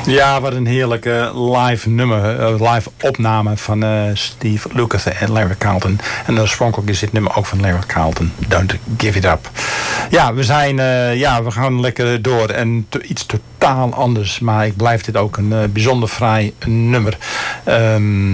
Ja, wat een heerlijke live nummer, live opname van Steve Lukather en Larry Carlton. En oorspronkelijk is dit nummer ook van Larry Carlton. Don't Give It Up. Ja, we gaan lekker door en iets totaal anders. Maar ik blijf dit ook een bijzonder fraai nummer.